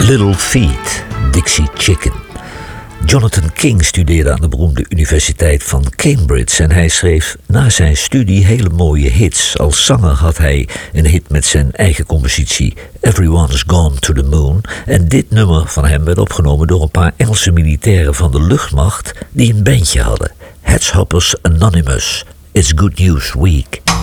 Little Feat, Dixie Chicken. Jonathan King studeerde aan de beroemde Universiteit van Cambridge en hij schreef na zijn studie hele mooie hits. Als zanger had hij een hit met zijn eigen compositie Everyone's Gone to the Moon. En dit nummer van hem werd opgenomen door een paar Engelse militairen van de luchtmacht die een bandje hadden. Headshoppers Anonymous, It's Good News Week.